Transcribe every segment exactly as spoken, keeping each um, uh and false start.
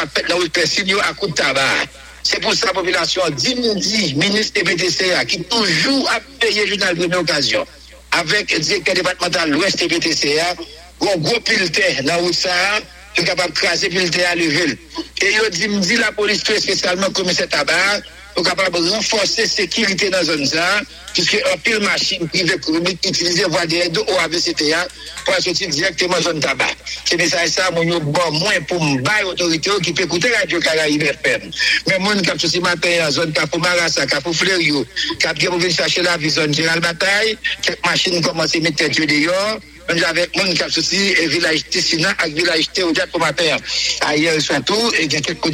qu'a fait dans le signaux à coup de tabac. C'est pour ça la population dit, dit, ministre de P T C A, qui toujours a payé journal de occasion, avec le directeur départemental de l'Ouest de P T C A, un gros pileté dans le ça, qui est capable de craser pileté à lever. Et il dit, dit la police, spécialement comme commissaire tabac, pour capable de renforcer la sécurité dans la zone ça, puisque un pile machine privée publique utilisée voie des deux au A B C T A pour sortir directement dans la zone tabac. C'est message ça, mon yo bon moins pour me bailler autorité qui peut écouter Radio Caraïbe F M. Mais mon cap ce matin en zone Capou Marassa, Capou Fleurio, cap qui venir chercher la vision Général Bataille, quelques machines commencent à mettre tête dehors. On avec mon cap souci et village Tessina avec village Théodat pour matin. Ailleurs surtout et il y a quelques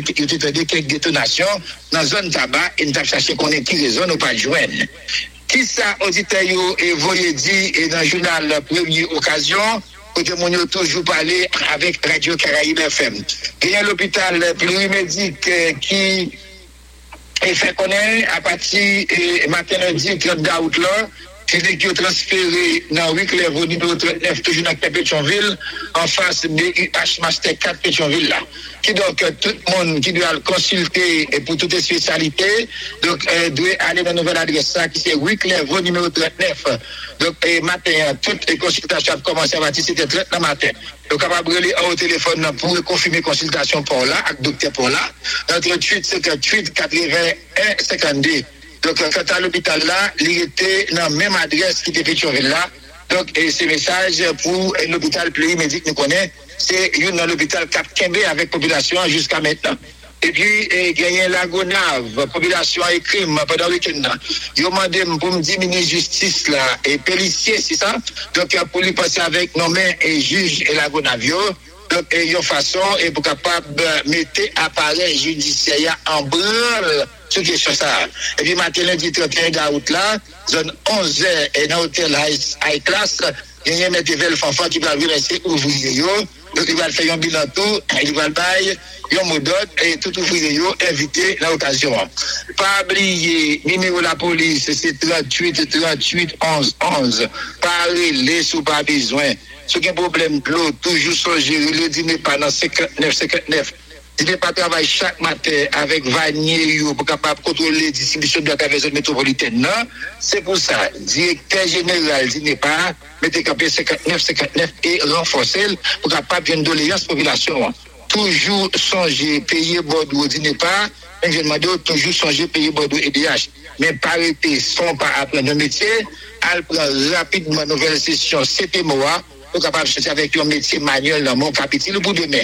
de quelques détonations dans zone tabac et nous avons cherché qu'on est qui raison ou pas joindre. Qui ça auditeur et voyez dit et dans le journal Première Occasion côté mon toujours parler avec Radio Caraïbe F M. Il y a l'hôpital plurimédique qui est fait connaître à partir de matin lundi trente août là. C'est qui ont transféré dans huit Clairvaux numéro trente-neuf, toujours dans Pétionville, en face de U H Master quatre Pétionville là. Qui donc tout le monde qui doit le consulter pour toutes les spécialités, donc euh, doit aller dans la nouvelle adresse ça, qui c'est huit Clairvaux numéro trente-neuf. Donc et matin, toutes les consultations ont commencé à partir de trente le matin. Donc capable de aller au téléphone pour confirmer consultation pour là, avec docteur pour là, trente-huit cinquante-huit quatre-vingt-un cinquante-deux. Donc, quand à l'hôpital là, il était dans la même adresse qui était Pétionville là. Donc, et ce message pour l'hôpital plurimédique nous connaît, c'est une dans l'hôpital Cap Kembe avec population jusqu'à maintenant. Et puis, il y a la Gonave, population et crime pendant le week-end. Ils ont demandé pour me diminuer justice là, et policier, c'est ça. Donc, pour lui passer avec nos mains et juge et la Gonavio. Donc, il y a une façon, et pour capable de mettre appareil judiciaire en branle sur question ça. Et puis, matin, lundi trente et un août là, zone onze heures, et dans l'hôtel High Class, il y a un métével fanfan qui va venir rester ouvrier. Donc, il va faire un bilan tout, il va le bailler, il y a un mot d'ordre, et tout ouvrier invité à l'occasion. Pas oublier, numéro de la police, c'est trente-huit trente-huit onze onze. Parlez-les sous pas besoin. Ce qui est un problème de l'eau, toujours songer, le dîner pendant cinquante-neuf cinquante-neuf. Il n'est pas travailler chaque matin avec Vanier pour capable contrôler la distribution de la zone métropolitaine. Non, c'est pour ça. Directeur général, il n'est pas, mettez capé cinquante-neuf cinquante-neuf et renforcer pour capable une doléance population. Toujours songer, payer Bordeaux, il n'est pas, mais je demande toujours songer, payer Bordeaux et D H. Mais pas arrêter, sans pas apprendre le métier, elle prend rapidement nouvelle session C P M O A pour capable de chercher avec un métier manuel dans mon capitule pour demain.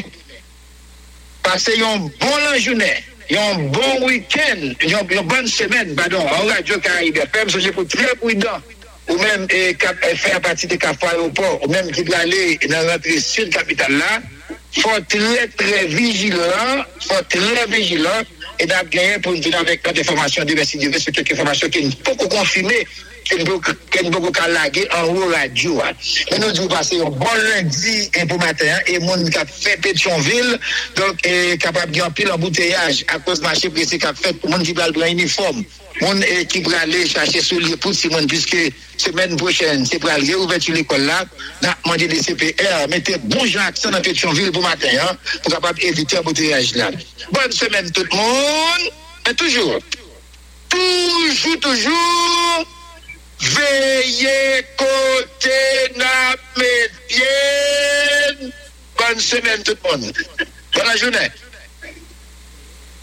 Passez un bon journée, un bon week-end, une bonne semaine, pardon, en Radio Caraïbe F M, soyez pour très prudent, ou même et, faire partie de Cap Aéroport, ou même qui doit aller dans l'entrée sud capitale là, faut très très vigilant, faut très vigilant, et d'avoir gagné pour nous donner avec notre information diversifiée sur quelques informations qui ne sont pas confirmées, qui ne sont pas laguer en haut radio. Et nous devons passer un bon lundi et pour matin, et mon qui a fait Pétionville, donc est capable de gagner l'embouteillage à cause du marché pressé qui a fait pour mon qui va le uniforme. Mon qui va aller chercher sous les pour Simon, puisque semaine prochaine, c'est pour aller réouverture l'école là, n'a demandé des C P R, mettez bon accent dans Pétionville pour matin, hein, pour capable éviter l'embouteillage là. Bonne semaine tout le monde, et toujours, toujours, toujours, veillez côté na médienne. Bonne semaine tout le monde. Bonne journée.